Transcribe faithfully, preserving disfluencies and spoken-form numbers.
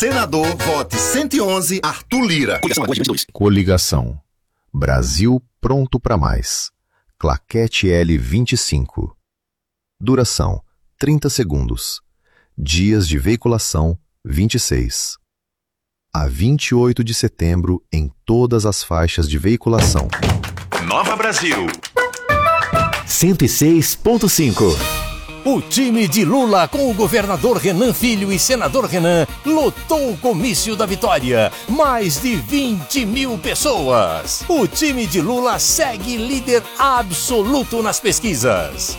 Senador, vote cento e onze, Arthur Lira. Coligação. Brasil pronto para mais. Claquete L vinte e cinco. Duração: trinta segundos. Dias de veiculação: vinte e seis. A vinte e oito de setembro em todas as faixas de veiculação. Nova Brasil. cento e seis ponto cinco. O time de Lula com o governador Renan Filho e senador Renan lotou o comício da vitória. Mais de vinte mil pessoas. O time de Lula segue líder absoluto nas pesquisas.